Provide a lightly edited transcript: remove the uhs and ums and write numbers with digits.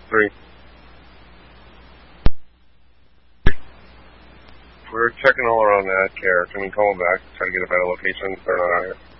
3. We're checking all around that care. Can we call them back? Try to get a better location. They're not out here.